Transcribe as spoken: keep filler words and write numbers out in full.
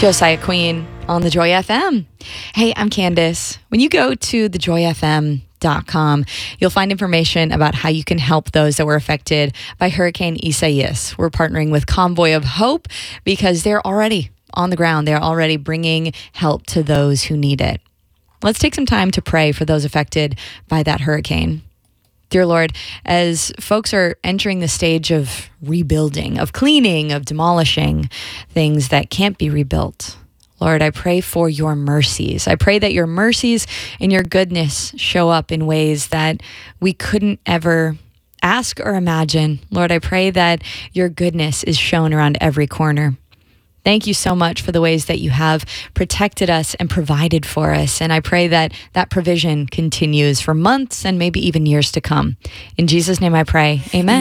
Josiah Queen on the Joy F M. Hey, I'm Candace. When you go to the joy f m dot com, you'll find information about how you can help those that were affected by Hurricane Isaias. We're partnering with Convoy of Hope because they're already on the ground. They're already bringing help to those who need it. Let's take some time to pray for those affected by that hurricane. Dear Lord, as folks are entering the stage of rebuilding, of cleaning, of demolishing things that can't be rebuilt, Lord, I pray for your mercies. I pray that your mercies and your goodness show up in ways that we couldn't ever ask or imagine. Lord, I pray that your goodness is shown around every corner. Thank you so much for the ways that you have protected us and provided for us. And I pray that that provision continues for months and maybe even years to come. In Jesus' name I pray, amen.